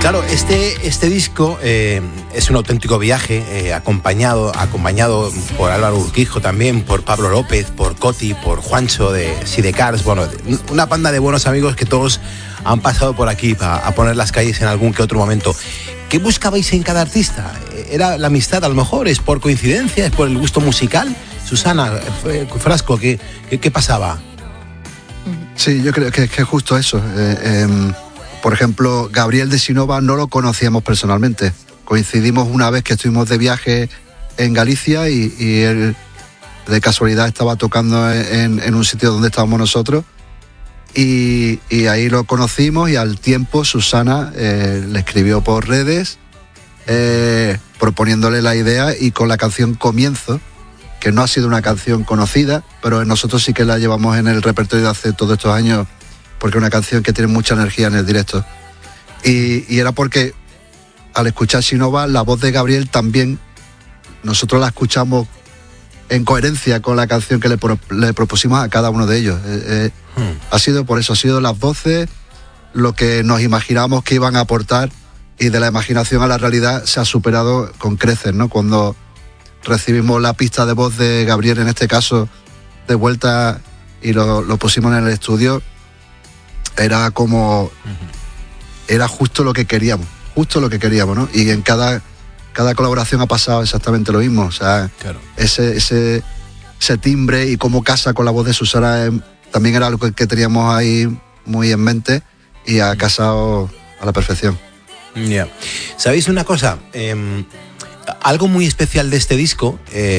Claro, este disco es un auténtico viaje, acompañado por Álvaro Urquijo también, por Pablo López, por Coti, por Juancho de Sidecars, bueno, una banda de buenos amigos que todos han pasado por aquí a poner las calles en algún que otro momento. ¿Qué buscabais en cada artista? ¿Era la amistad a lo mejor? ¿Es por coincidencia? ¿Es por el gusto musical? Susana, Frasco, ¿qué pasaba? Sí, yo creo que es justo eso. Por ejemplo, Gabriel de Sinova no lo conocíamos personalmente. Coincidimos una vez que estuvimos de viaje en Galicia y él de casualidad estaba tocando en un sitio donde estábamos nosotros y ahí lo conocimos y al tiempo Susana le escribió por redes proponiéndole la idea y con la canción Comienzo, que no ha sido una canción conocida, pero nosotros sí que la llevamos en el repertorio de hace todos estos años, porque es una canción que tiene mucha energía en el directo. Y era porque al escuchar Sinova, la voz de Gabriel también, nosotros la escuchamos en coherencia con la canción que le propusimos a cada uno de ellos. Ha sido por eso, ha sido las voces, lo que nos imaginamos que iban a aportar, y de la imaginación a la realidad se ha superado con creces, ¿no? Cuando recibimos la pista de voz de Gabriel, en este caso, de vuelta y lo pusimos en el estudio, era como... Era justo lo que queríamos, ¿no? Y en cada colaboración ha pasado exactamente lo mismo. O sea, claro. ese timbre y cómo casa con la voz de Susana también era algo que teníamos ahí muy en mente y ha casado a la perfección. Ya. Yeah. ¿Sabéis una cosa? Algo muy especial de este disco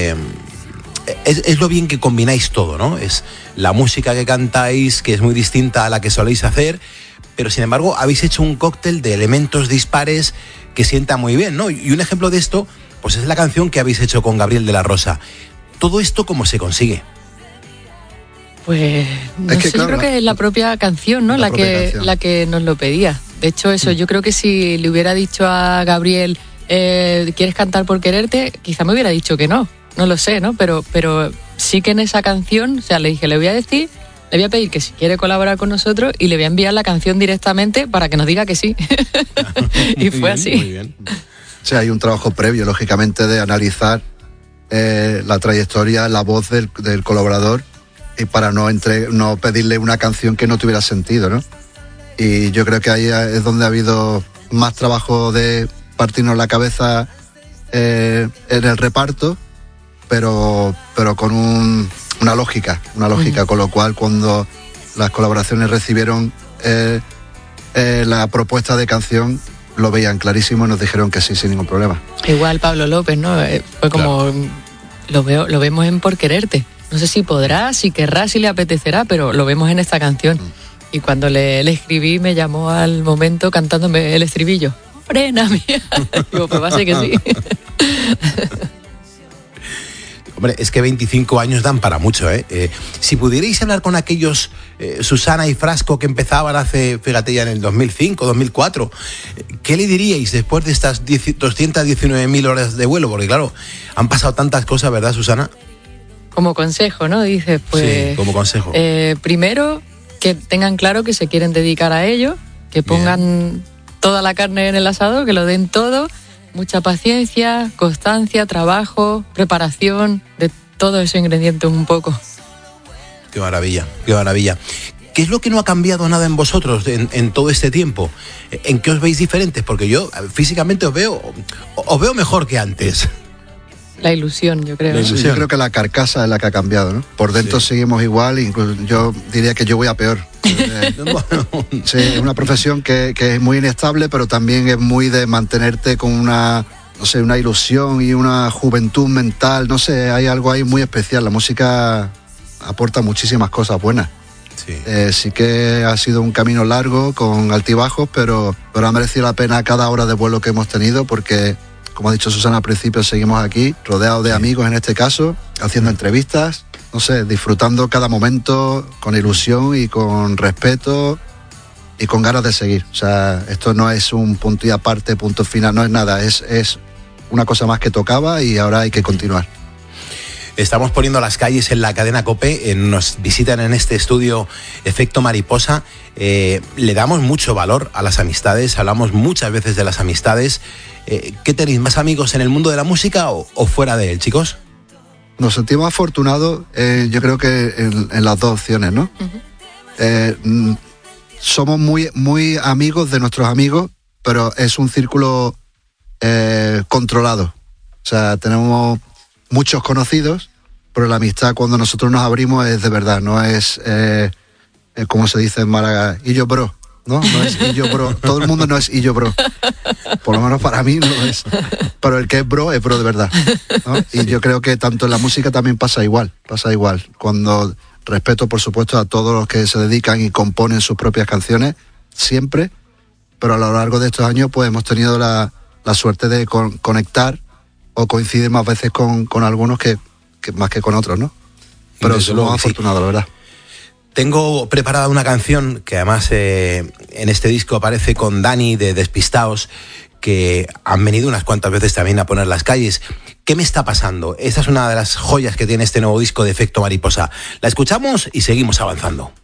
es lo bien que combináis todo, ¿no? Es la música que cantáis, que es muy distinta a la que soléis hacer, pero sin embargo habéis hecho un cóctel de elementos dispares que sienta muy bien, ¿no? Y un ejemplo de esto, pues es la canción que habéis hecho con Gabriel de la Rosa. ¿Todo esto cómo se consigue? Pues no sé, claro, yo creo que es la propia canción, ¿no? La que nos lo pedía. De hecho, eso, yo creo que si le hubiera dicho a Gabriel, ¿quieres cantar por quererte? Quizá me hubiera dicho que no lo sé, ¿no? Pero sí que en esa canción, o sea, le dije, le voy a pedir que si quiere colaborar con nosotros y le voy a enviar la canción directamente para que nos diga que sí. Y fue así. Muy bien. O sea, hay un trabajo previo, lógicamente, de analizar la trayectoria, la voz del colaborador, y para no pedirle una canción que no tuviera sentido, ¿no? Y yo creo que ahí es donde ha habido más trabajo de partirnos la cabeza en el reparto, pero con una lógica, con lo cual cuando las colaboraciones recibieron la propuesta de canción, lo veían clarísimo y nos dijeron que sí, sin ningún problema. Igual Pablo López, ¿no? Fue como, claro. Lo vemos en Por Quererte. No sé si podrá, si querrá, si le apetecerá, pero lo vemos en esta canción. Y cuando le escribí, me llamó al momento cantándome el estribillo. ¡Frena, mía! Digo, pues va a ser que sí. Hombre, es que 25 años dan para mucho, ¿eh? Si pudierais hablar con aquellos Susana y Frasco que empezaban hace, fíjate, ya en el 2005, 2004, ¿qué le diríais después de estas 219.000 horas de vuelo? Porque claro, han pasado tantas cosas, ¿verdad, Susana? Como consejo, ¿no? Dices, pues... Sí, como consejo. Primero, que tengan claro que se quieren dedicar a ello, que pongan toda la carne en el asador, que lo den todo. Mucha paciencia, constancia, trabajo, preparación, de todo ese ingrediente un poco. Qué maravilla, qué maravilla. ¿Qué es lo que no ha cambiado nada en vosotros en todo este tiempo? ¿En qué os veis diferentes? Porque yo físicamente os veo mejor que antes. La ilusión, yo creo. Yo creo que la carcasa es la que ha cambiado, ¿no? Por dentro seguimos igual, incluso yo diría que yo voy a peor. Sí, es una profesión que es muy inestable, pero también es muy de mantenerte con una ilusión y una juventud mental. No sé, hay algo ahí muy especial. La música aporta muchísimas cosas buenas. Sí que ha sido un camino largo, con altibajos, pero ha merecido la pena cada hora de vuelo que hemos tenido, porque, como ha dicho Susana al principio, seguimos aquí, rodeados de amigos en este caso, haciendo entrevistas, no sé, disfrutando cada momento con ilusión y con respeto y con ganas de seguir. O sea, esto no es un punto y aparte, punto final, no es nada, es una cosa más que tocaba y ahora hay que continuar. Estamos poniendo las calles en la cadena COPE, nos visitan en este estudio Efecto Mariposa. Le damos mucho valor a las amistades, hablamos muchas veces de las amistades. ¿Qué tenéis, más amigos en el mundo de la música o fuera de él, chicos? Nos sentimos afortunados, yo creo que en las dos opciones, ¿no? Uh-huh. Somos muy amigos de nuestros amigos, pero es un círculo controlado. O sea, tenemos muchos conocidos, pero la amistad cuando nosotros nos abrimos es de verdad, no es, como se dice en Málaga, y yo bro, ¿no? No es y yo bro, todo el mundo no es y yo bro, por lo menos para mí no es, pero el que es bro de verdad, ¿no? Y yo creo que tanto en la música también pasa igual, cuando respeto por supuesto a todos los que se dedican y componen sus propias canciones, siempre, pero a lo largo de estos años pues hemos tenido la suerte de conectar o coincidir más veces con algunos que más que con otros, ¿no? Pero somos afortunados, la verdad. Tengo preparada una canción que además en este disco aparece con Dani de Despistaos, que han venido unas cuantas veces también a poner las calles. ¿Qué me está pasando? Esta es una de las joyas que tiene este nuevo disco de Efecto Mariposa. La escuchamos y seguimos avanzando.